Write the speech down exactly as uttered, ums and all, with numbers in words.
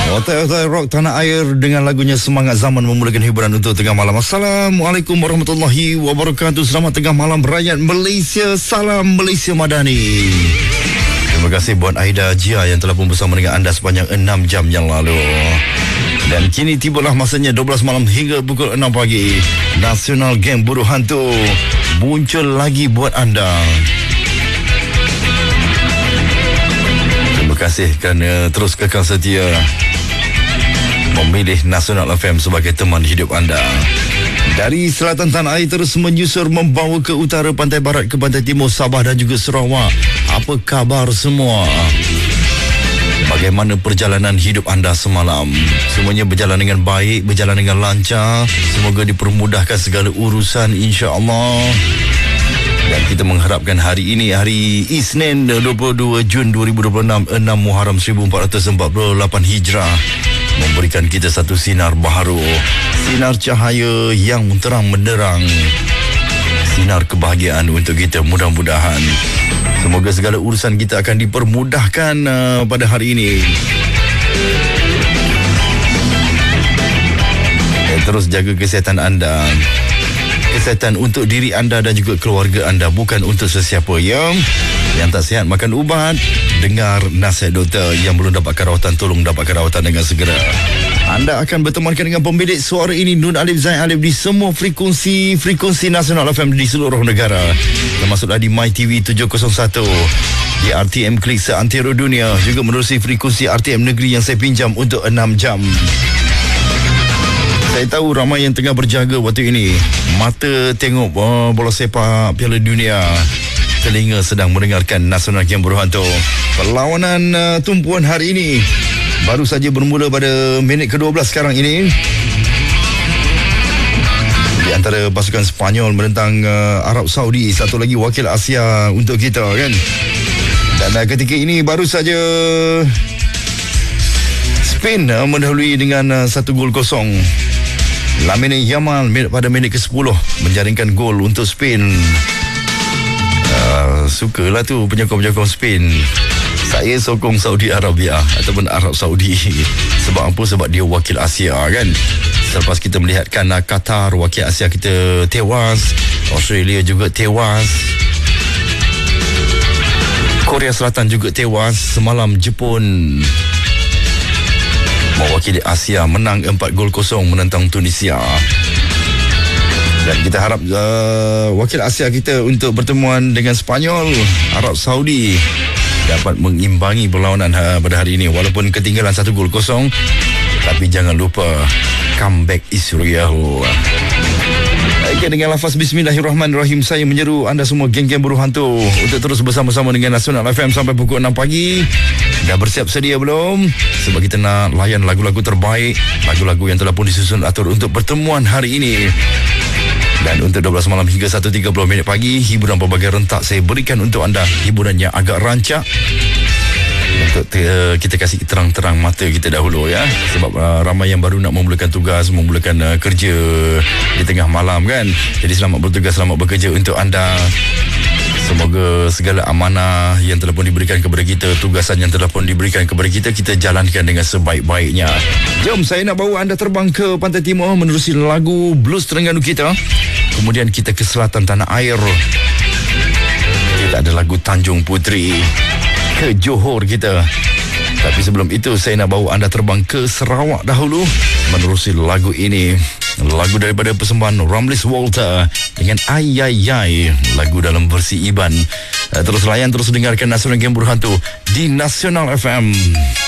Otai-otai rock tanah air dengan lagunya Semangat Zaman memulakan hiburan untuk tengah malam. Assalamualaikum warahmatullahi wabarakatuh. Selamat tengah malam rakyat Malaysia. Salam Malaysia Madani. Terima kasih buat Aida Jia yang telah pun bersama dengan anda sepanjang enam jam yang lalu. Dan kini tibalah masanya dua belas malam hingga pukul enam pagi. National Game Buruh Hantu muncul lagi buat anda. Terima kasih kerana terus kekal setia memilih Nasional F M sebagai teman hidup anda. Dari selatan tanah air terus menyusur membawa ke utara, pantai barat ke pantai timur, Sabah dan juga Sarawak. Apa khabar semua? Bagaimana perjalanan hidup anda semalam? Semuanya berjalan dengan baik, berjalan dengan lancar. Semoga dipermudahkan segala urusan, insya-Allah. Dan kita mengharapkan hari ini, hari Isnin dua puluh dua Jun dua ribu dua puluh enam, enam Muharram seribu empat ratus empat puluh lapan Hijrah, memberikan kita satu sinar baharu, sinar cahaya yang terang menderang, sinar kebahagiaan untuk kita. Mudah-mudahan semoga segala urusan kita akan dipermudahkan uh, pada hari ini. Eh, terus jaga kesihatan anda. Kesihatan untuk diri anda dan juga keluarga anda, bukan untuk sesiapa. Yang yang tak sihat makan ubat. Dengar nasihat doktor. Yang belum dapatkan rawatan, tolong dapatkan rawatan dengan segera. Anda akan bertemankan dengan pemilik suara ini, Nun Alif Zain Alif, di semua frekuensi frekuensi Nasional F M di seluruh negara, termasuklah di MyTV tujuh kosong satu, di R T M Klik seantero dunia, juga menerusi frekuensi R T M Negeri yang saya pinjam untuk enam jam. Saya tahu ramai yang tengah berjaga waktu ini. Mata tengok oh, bola sepak Piala Dunia, telinga sedang mendengarkan Nasional Game Buruh Hantu. Perlawanan uh, tumpuan hari ini baru saja bermula pada minit ke dua belas sekarang ini, di antara pasukan Sepanyol menentang uh, Arab Saudi, satu lagi wakil Asia untuk kita, kan. Dan uh, ketika ini baru saja Spain uh, mendahului dengan uh, satu gol kosong. Lamine Yamal pada minit ke sepuluh menjaringkan gol untuk Spain. Uh, sukalah tu penyokong-penyokong Spain. Saya sokong Saudi Arabia ataupun Arab Saudi. Sebab apa? Sebab dia wakil Asia, kan. Selepas kita melihatkan uh, Qatar, wakil Asia kita tewas, Australia juga tewas, Korea Selatan juga tewas. Semalam Jepun mewakili Asia menang empat gol kosong menentang Tunisia. Dan kita harap uh, wakil Asia kita untuk pertemuan dengan Sepanyol, Arab Saudi, dapat mengimbangi perlawanan uh, pada hari ini. Walaupun ketinggalan satu gol kosong, tapi jangan lupa comeback is real. Okay, dengan lafaz Bismillahirrahmanirrahim, saya menyeru anda semua geng-geng buruh hantu untuk terus bersama-sama dengan Nasional F M sampai pukul enam pagi. Dah bersiap sedia belum? Sebab kita nak layan lagu-lagu terbaik, lagu-lagu yang telah pun disusun atur untuk pertemuan hari ini. Dan untuk dua belas malam hingga satu tiga puluh minit pagi, hiburan berbagai rentak saya berikan untuk anda. Hiburan yang agak rancak untuk uh, kita kasih terang-terang mata kita dahulu, ya. Sebab uh, ramai yang baru nak memulakan tugas, memulakan uh, kerja di tengah malam, kan. Jadi selamat bertugas, selamat bekerja untuk anda. Semoga segala amanah yang telah pun diberikan kepada kita, tugasan yang telah pun diberikan kepada kita, kita jalankan dengan sebaik-baiknya. Jom, saya nak bawa anda terbang ke Pantai Timur menerusi lagu Blues Terengganu kita. Kemudian kita ke selatan tanah air, kita ada lagu Tanjung Puteri, ke Johor kita. Tapi sebelum itu, saya nak bawa anda terbang ke Sarawak dahulu menerusi lagu ini, lagu daripada persembahan Ramlis Walter dengan Ay Ay Ay, lagu dalam versi Iban. Terus layan, terus dengarkan Nasional Game Buruh Hantu di Nasional F M.